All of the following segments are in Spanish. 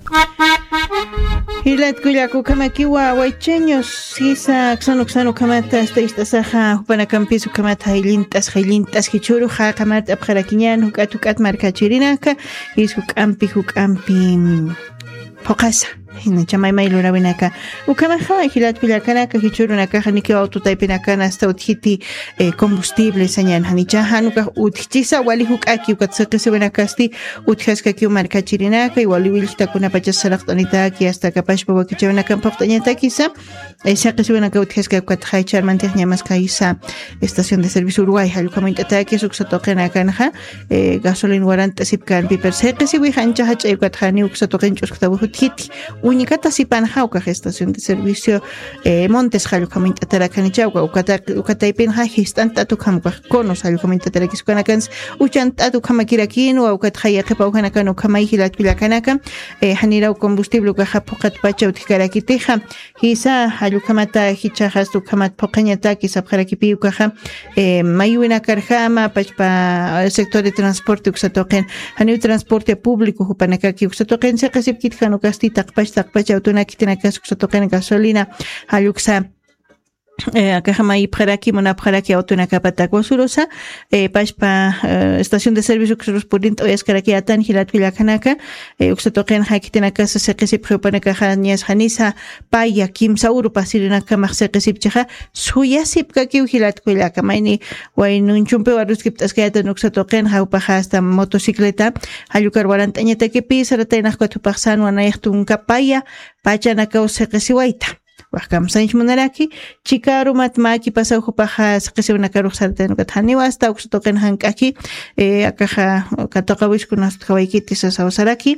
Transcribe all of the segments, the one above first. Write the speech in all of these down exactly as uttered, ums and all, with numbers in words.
Hilat kuyaku kamakiwa waicheños sisa xano xano kamata esta esta saja para campiso kamata hilintas hilintas hichuru ha kamata abjarakiñan hukatu kat markachirinaka is hukampi hukampi pokasa hina chamay mailura winaka ukamaja hilat kuyakanaka hichuru naka haniki auto taipinakana hasta uthiti combustible sañan hanicha hanuka utchisa wali hukaki ukatsakese winakasti uthaska ki markachirinaka y wali wilta kuna pachasaraqtanita ki hasta kapash bawa ki chawna kampaqtañata kisa esa que suena que uthaska katjaichar mantiña más kaisa estación de servicio Uruguay halkamintata ki suksatoqena kanja gasolina waranta sipkan piperseqe si wihancha hacha katjani uksatoqen chuskatabu uthiti unikata sipan hauka estación de servicio eh, Montes halkamint atarakanichauka ukata ukataipin ha histanta tu kamka konos halkamint atarakiskanakans uchanta tu kamakirakin wa ukathaya qepaukanakano kamaihilat pilakanaka eh, hanira combustible ka hapoqat pacha utikarakiteja hisa halkamata hichahas tu kamat poqañata kisapqarakipi ukaha eh, mayuina karjama pachpa sector de transporte uksatoqen hani transporte público hupanakaki uksatoqen se qasipkitjanu kastita Takpacha autonakitena kasuksotoqen gasolina haluksa eh acá jamai praraki mona praraki autonakapata kosurosa eh pashpa eh, estación de servicio que por dentro es karaki atan hilat vilakanaka eh uksotoqen hakitena casa se que se propone que janias hanisa paya kimsa urupa sirina kama se que sipcha suya sipka ki hilat vilaka maini wainun chumpe warus kiptas que atan uksotoqen haupa hasta motocicleta halukar warantañata que pisara tainak ko tupaksan wana yahtun kapaya pachana ka se que siwaita Wakam Sanch Munaraki, Chikaru Matmaki pasau paja sakisuna karu sartenu kathani wasta uksutoken hankaki, eh akaja katokawish kunas kawaikiti sasawsaraki.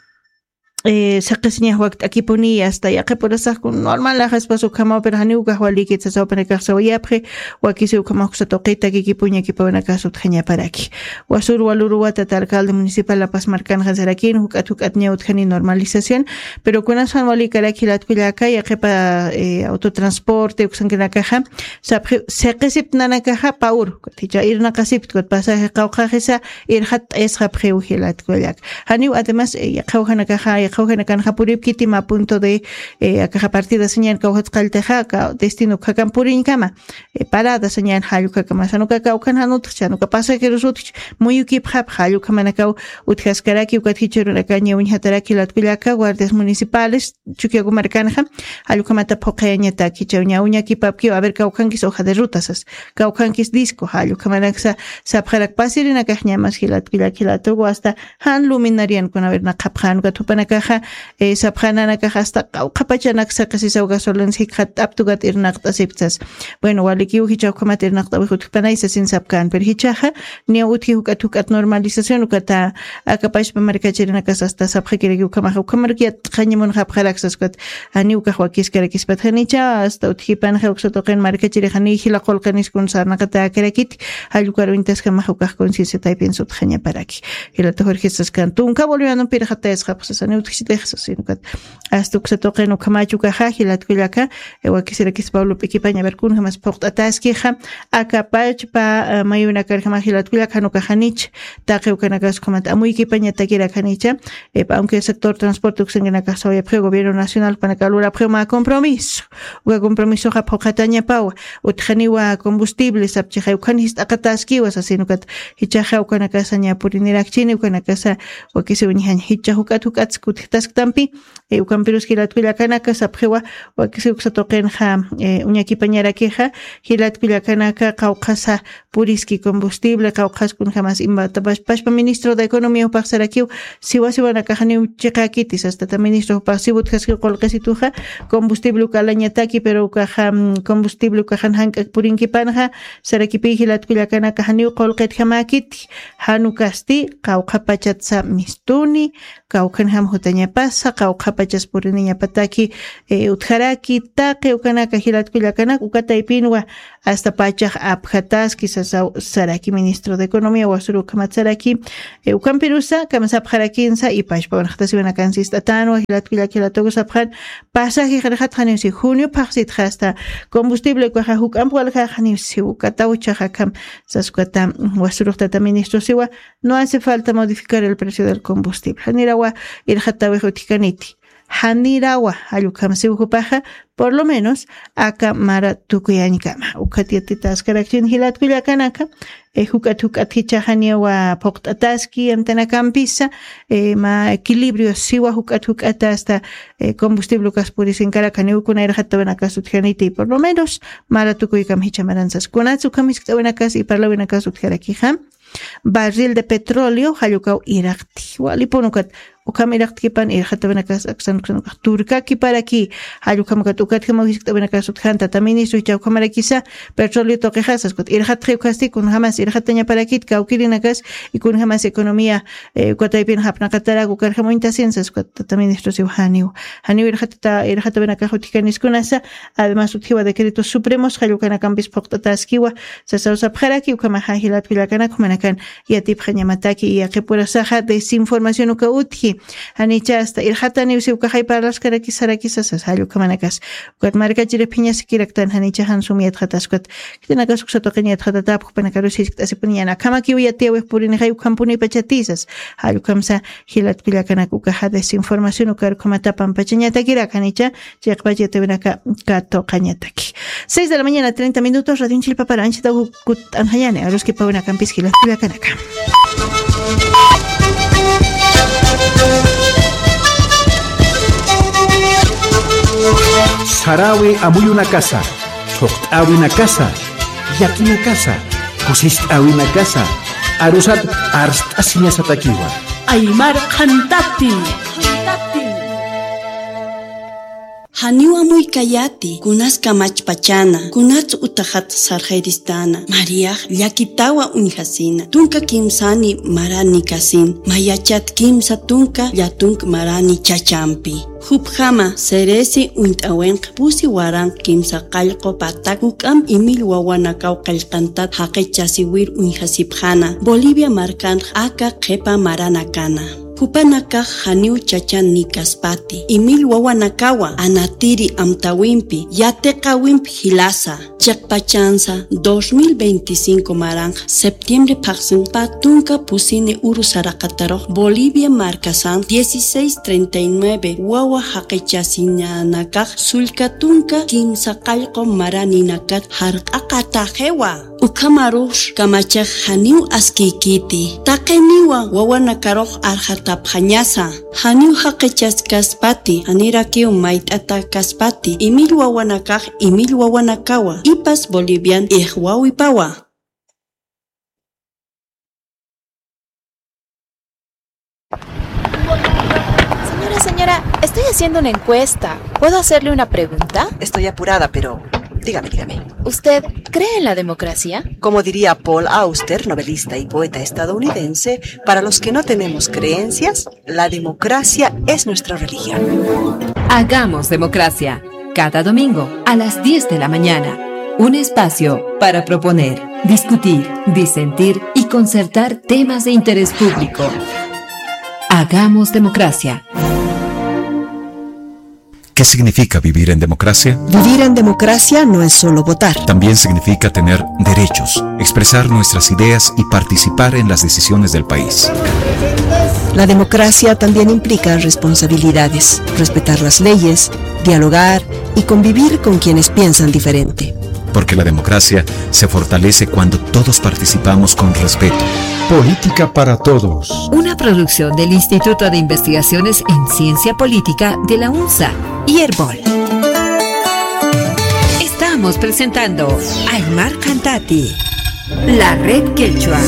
Eh, sakasinya wakt aquí ponía hasta ya que por esa normal la espacio kama pero hani uga wali que se sabe que se oye apre o aquí se kama se toqueta que puña que para casa tjanya para aquí wasur waluru wata alcalde municipal La Paz marcan hazaraki no que tukat neutjani normalización pero con esa wali que aquí la tuya ya que para eh, autotransporte usan que la caja se se recip nana caja paur que ya ir na casip que pasa que cauja esa ir hat es rapre uhilat kuyak hani además ya cauja na caja Jauhena kan hapurip kitima a punto de eh, acá partida señal kauhat qalteja ka destino kakan purin kama eh, parada señal haluka kama sanuka kaukan hanut sanuka pasa que rusut muy ukip hap haluka manakau utkaskaraki ukathicheru nakanya unhataraki latpilaka guardias municipales chukiagu markanja haluka mata poqeña taki chauña uña kipapki a ver kaukankis hoja de rutas kaukankis disco haluka manaksa sapjarak pasirina kahña mas hilatpilaki latugo hasta han luminarian con a ver na kapjan katupana eh sabjanana caja hasta qapachanak saqasi saw gasolin hikhat aptugat irnaqta siptas bueno waliki uhicha komat irnaqta wihutpanaysa sin sabkan per hichaja ni uthi hukat hukat normalización ukata akapash pamarkachirina casa hasta sabjekiregi ukamaja ukamarkiat qanimun qabqalaksaskat ani ukahwakis karakis pathanicha hasta uthipan hawksotoqen markachiri hani hilaqolqanis kun sarnaqata karakit halukaruintas kamaja ukah conciencia taipen sutkhanya paraki hilato jorgesas kantunka volviendo pirjata esqapsasani hasta que se toque no camacho caja y la tuyaca o quisiera que se Pablo Piquipaña ver con jamás portatas queja acapach pa mayuna carga la tuyaca no cajanich taque ucanagas como muy equipaña taquera canicha aunque el sector transporte que en la casa hoy el gobierno nacional para calura prema compromiso o compromiso japocataña pau o tjaniwa combustible sabcheja ucanis acataski o así no cat hichaja ucanacasaña por iniracchini ucanacasa o que se unihan hichajucat hucat Task tampi e ukampiros hilat pilakanaka sapjewa o que se uksatoqen ja uñaki pañara queja hilat pilakanaka qawqasa puriski combustible qawqas kun jamás imbata pashpa ministro de economía upaxarakiu siwa siwana kahani uchiqakitis hasta ta ministro upasibut haski qolqesituja combustible ukalañataki pero ukaja combustible ukajan hanka purinki panja sarakipi hilat pilakanaka hani qolqet jamakiti hanukasti qawqapachatsa mistuni qawqan ham hutaña pasa qawqapachas puriniña pataki utjaraki taqe ukanaka hilat pilakanaka ukataipinwa hasta pachaj apjataski saraki ministro de economía wasuru kamatsaraki ukampirusa kamasapjarakinsa y pashpa wanajtasiwana kansista tano hilat pilakilatogo sapjan pasaje jarjat hanisi junio paxit hasta combustible kwaja hukampualja hanisi ukatauchaja kam saskuata wasuru tata ministro siwa no hace falta modificar el precio del combustible hanirawa irjat tawejotikaniti. Hanirawa ayukamsiujupaja, por lo menos acá mara tukuyanikama. Ukatiatita askarakchin hilatkuyakanaka, eh, hukat hukat hichahaniawa poktataski antenakampisa, eh, ma equilibrio siwa hukat hukat hasta eh, combustible kaspurisincara kaniukuna irjatabanakasutjaniti, y por lo menos mara tukuyakam hichamaranzas. Kunatsu kamisktabenakas y parlabenakasutjarakijam. Barril de petróleo hayukau irakti waliponukat ukam irakti pan irjatabenakas aksan turkaki para aquí hayukamukat ukat kamawisktabenakas utkanta taminisu chaukamarikisa petróleo toquejasas kot irjatjukasti kun jamás irjataña para aquí kaukirinakas y kun jamás economía kuataipin hapnakatara ukar jamointa ciencias kot taminisu haniu haniu irjatata irjatabenakas utikaniskunasa además utjiwa decretos supremos hayukanakampis poktataskiwa sasausa pjaraki ukamahajilat pilakanak kan yatip hanyamataki y akepura saja desinformación uka utji hanicha hasta irjata niusi uka hayparlas karaki saraki sasas halu kamanakas ukat marka jire piña sikiraktan hanicha hansum yatjatas ukat kitanakas uksato kanya yatjatatap kupanakarusis kitasipunyana kamaki uyatiawe purini hay ukampuni pachatisas halu kamsa hilat pilakanak uka ha desinformación uka kamatapan pachanyatakirak hanicha chekpachyatebenaka kato kanyataki. seis de la mañana, treinta minutos, Radio Unchilpa para Anchita Kut Anjayane, a los que pagan a Campis Gilas Kanaka. Sarawi amuy una casa, Toktawi una casa, Yaki una casa, Kusishtawi una casa, Arusat Arst Asiñas Atakiwa. Aymar Kantati. Haniwa muy kayati, kunas kamachpachana, kunas utahat sarjeristana, María yakitawa unhasina, tunka kimsani marani kasin, mayachat kimsa tunka yatunk marani chachampi. Hupjama seresi untawenk pusi warang kimsa qalqo patak ukam imil wawanakaw qalqantat haqechasiwir unhasipjana, Bolivia markan aka qepa maranakana. Kupanaka haniu chachan nikaspati, imil wawanakawa, anatiri amtawimpi, yatekawimpi hilasa, chakpachanza dos mil veinticinco marang, septiembre paksin patunka pusine urusarakataroj, Bolivia marcasan dieciséis treinta y nueve, wawa haqechasinanakaj, sulkatunka kimsaqalqo maraninakat harqaqatajewa. Ukamarush kamachaj haniu askikiti, taqeniwa wawanakaroq arjata Panyasa, haniu haqechas kaspati, anirakiu maitata kaspati, imil wawanakaj, imil wawanakawa, ipas bolivian ihwawipawa. Señora, señora, estoy haciendo una encuesta. ¿Puedo hacerle una pregunta? Estoy apurada, pero dígame, dígame. ¿Usted cree en la democracia? Como diría Paul Auster, novelista y poeta estadounidense, para los que no tenemos creencias, la democracia es nuestra religión. Hagamos democracia. Cada domingo a las diez de la mañana. Un espacio para proponer, discutir, disentir y concertar temas de interés público. Hagamos democracia. ¿Qué significa vivir en democracia? Vivir en democracia no es solo votar. También significa tener derechos, expresar nuestras ideas y participar en las decisiones del país. La democracia también implica responsabilidades, respetar las leyes, dialogar y convivir con quienes piensan diferente. Porque la democracia se fortalece cuando todos participamos con respeto. Política para todos. Una producción del Instituto de Investigaciones en Ciencia Política de la UNSA y Herbol. Estamos presentando Aymar Kantati, la red quechua.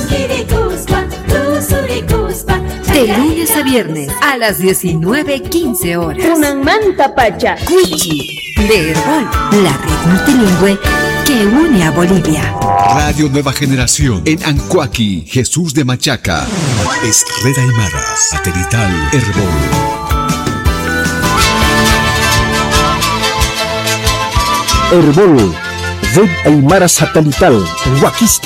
De lunes a viernes a las diecinueve quince horas. Manta pacha. Cuichi, de Herbol, la red multilingüe que une a Bolivia. Radio Nueva Generación en Ancoaqui, Jesús de Machaca. Es Red Aymara, satelital Herbol. Herbol, Red Aymara satelital, Huaquista.